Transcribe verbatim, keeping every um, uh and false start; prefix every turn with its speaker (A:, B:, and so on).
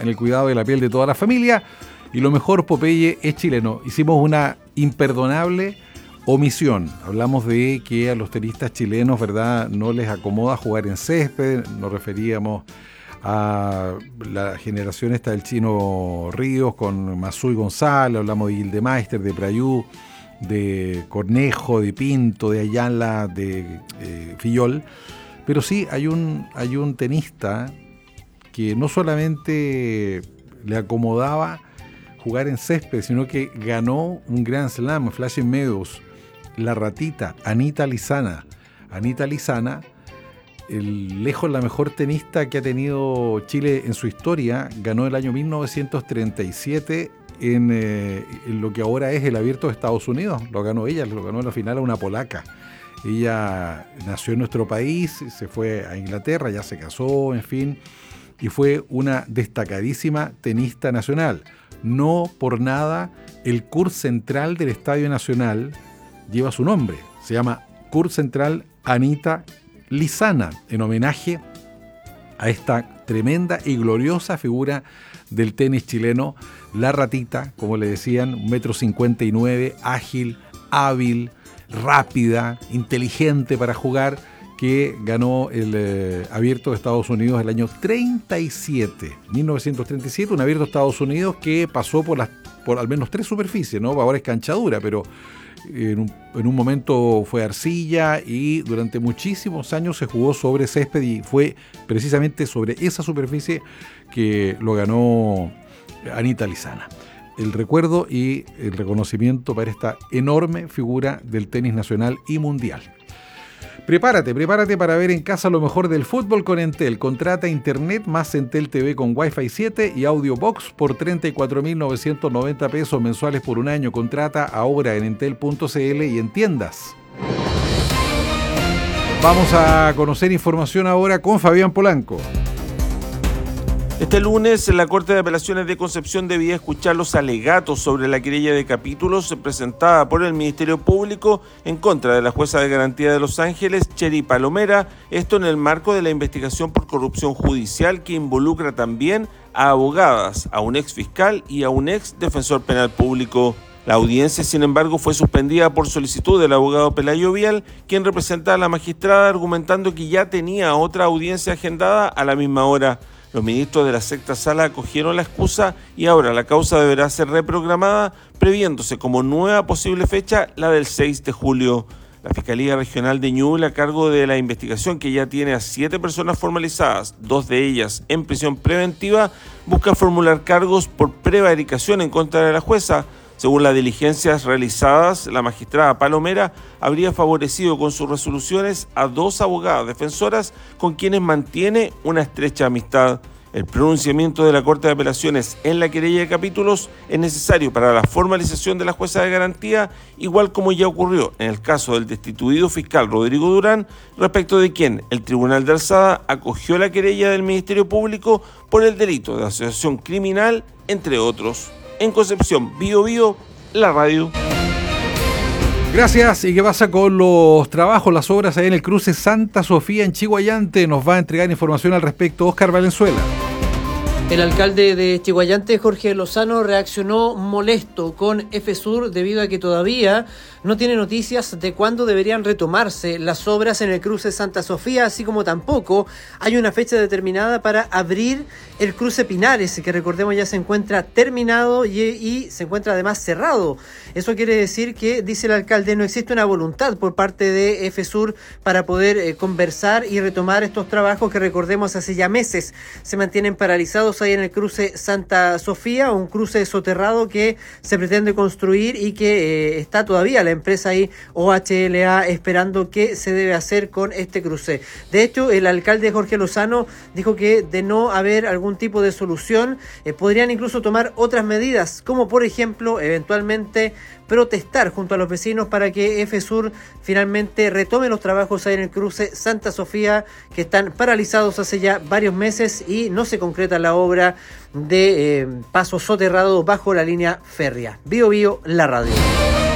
A: en el cuidado de la piel de toda la familia. Y lo mejor, Popeye es chileno. Hicimos una imperdonable omisión. Hablamos de que a los tenistas chilenos, ¿verdad?, no les acomoda jugar en césped. Nos referíamos a la generación esta del Chino Ríos con Masúi González. Hablamos de Gildemeister, de Prayú, de Cornejo, de Pinto, de Ayala, de eh, Fillol. Pero sí, hay un, hay un tenista que no solamente le acomodaba jugar en césped, sino que ganó un Grand Slam, Flushing Meadows, la ratita, Anita Lizana. Anita Lizana, el, lejos la mejor tenista que ha tenido Chile en su historia, ganó el año mil novecientos treinta y siete en, eh, en lo que ahora es el Abierto de Estados Unidos. Lo ganó ella, lo ganó en la final a una polaca. Ella nació en nuestro país, se fue a Inglaterra, ya se casó, en fin, y fue una destacadísima tenista nacional. No por nada el C U R Central del Estadio Nacional lleva su nombre. Se llama C U R Central Anita Lizana, en homenaje a esta tremenda y gloriosa figura del tenis chileno, la ratita, como le decían, un metro cincuenta y nueve, ágil, hábil, rápida, inteligente para jugar, que ganó el eh, Abierto de Estados Unidos el año treinta y siete, mil novecientos treinta y siete, un Abierto de Estados Unidos que pasó por las por al menos tres superficies, ¿no? Ahora es canchadura, pero en un, en un momento fue arcilla y durante muchísimos años se jugó sobre césped y fue precisamente sobre esa superficie que lo ganó Anita Lizana. El recuerdo y el reconocimiento para esta enorme figura del tenis nacional y mundial. Prepárate, prepárate para ver en casa lo mejor del fútbol con Entel. Contrata internet más Entel T V con Wi-Fi siete y Audio Box por treinta y cuatro mil novecientos noventa pesos mensuales por un año. Contrata ahora en entel punto c l y en tiendas. Vamos a conocer información ahora con Fabián Polanco.
B: Este lunes, la Corte de Apelaciones de Concepción debía escuchar los alegatos sobre la querella de capítulos presentada por el Ministerio Público en contra de la jueza de garantía de Los Ángeles, Cheri Palomera, esto en el marco de la investigación por corrupción judicial que involucra también a abogadas, a un ex fiscal y a un ex defensor penal público. La audiencia, sin embargo, fue suspendida por solicitud del abogado Pelayo Vial, quien representa a la magistrada argumentando que ya tenía otra audiencia agendada a la misma hora. Los ministros de la sexta sala acogieron la excusa y ahora la causa deberá ser reprogramada, previéndose como nueva posible fecha la del seis de julio. La Fiscalía Regional de Ñuble, a cargo de la investigación que ya tiene a siete personas formalizadas, dos de ellas en prisión preventiva, busca formular cargos por prevaricación en contra de la jueza. Según las diligencias realizadas, la magistrada Palomera habría favorecido con sus resoluciones a dos abogadas defensoras con quienes mantiene una estrecha amistad. El pronunciamiento de la Corte de Apelaciones en la querella de capítulos es necesario para la formalización de la jueza de garantía, igual como ya ocurrió en el caso del destituido fiscal Rodrigo Durán, respecto de quien el Tribunal de Alzada acogió la querella del Ministerio Público por el delito de asociación criminal, entre otros. En Concepción, Bío Bío, la radio.
A: Gracias. ¿Y qué pasa con los trabajos, las obras ahí en el cruce Santa Sofía en Chiguayante? Nos va a entregar información al respecto Óscar Valenzuela.
C: El alcalde de Chiguayante, Jorge Lozano, reaccionó molesto con EFESUR debido a que todavía no tiene noticias de cuándo deberían retomarse las obras en el cruce Santa Sofía, así como tampoco hay una fecha determinada para abrir el cruce Pinares, que recordemos ya se encuentra terminado y, y se encuentra además cerrado. Eso quiere decir que, dice el alcalde, no existe una voluntad por parte de EFESUR para poder eh, conversar y retomar estos trabajos que, recordemos, hace ya meses se mantienen paralizados ahí en el cruce Santa Sofía, un cruce soterrado que se pretende construir y que eh, está todavía la empresa ahí O H L A esperando qué se debe hacer con este cruce. De hecho, el alcalde Jorge Lozano dijo que de no haber algún tipo de solución, eh, podrían incluso tomar otras medidas, como por ejemplo, eventualmente protestar junto a los vecinos para que EFESUR finalmente retome los trabajos ahí en el cruce Santa Sofía, que están paralizados hace ya varios meses y no se concreta la obra de eh, paso soterrado bajo la línea férrea. Bío Bío, la radio.